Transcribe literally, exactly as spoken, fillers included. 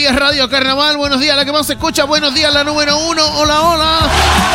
días Radio Carnaval, buenos días la que más se escucha, buenos días la número uno, hola, hola.